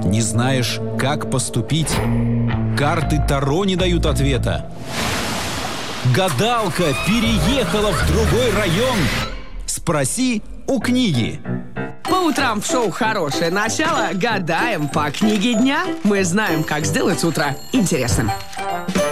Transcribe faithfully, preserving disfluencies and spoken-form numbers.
Не знаешь, как поступить? Карты Таро не дают ответа. Гадалка переехала в другой район. Спроси у книги. По утрам в шоу «Хорошее начало» гадаем по книге дня. Мы знаем, как сделать утро интересным.